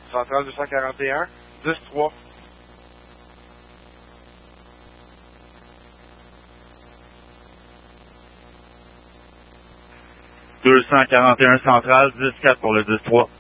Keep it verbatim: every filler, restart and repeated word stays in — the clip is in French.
Centrale deux cent quarante et un, dix trois. deux cent quarante et un centrale, dix quatre pour le dix trois.